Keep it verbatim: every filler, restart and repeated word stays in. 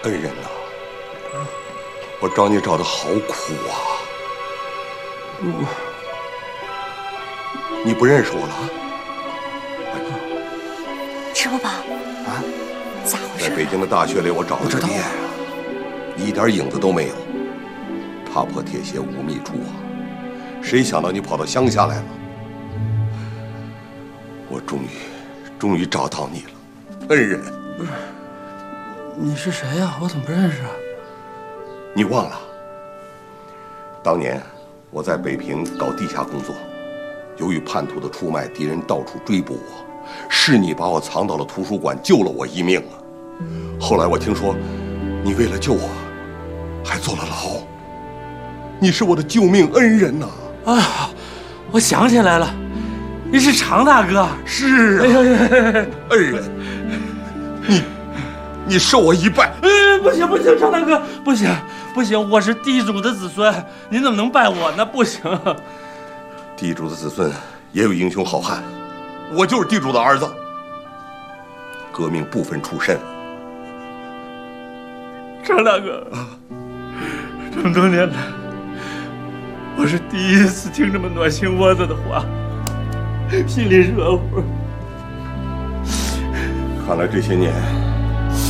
恩人呐，我找你找的好苦啊！ 我， 你不认识我了？ 吃不饱啊？ 咋回事？ 在北京的大学里，我找了个爹呀，你一点影子都没有，踏破铁鞋无觅处啊！谁想到你跑到乡下来了？我终于，终于找到你了，恩人。 不是，你是谁呀？我怎么不认识啊？ 你忘了？当年我在北平搞地下工作，由于叛徒的出卖，敌人到处追捕我，是你把我藏到了图书馆，救了我一命啊！后来我听说，你为了救我，还坐了牢。你是我的救命恩人呐！ 啊，我想起来了，你是常大哥。 是啊，恩人，你你受我一拜。 哎，不行不行，常大哥，不行不行，我是地主的子孙，您怎么能拜我呢？不行。 地主的子孙也有英雄好汉，我就是地主的儿子，革命不分出身。 常大哥，这么多年来，我是第一次听这么暖心窝子的话，心里热乎。 看来这些年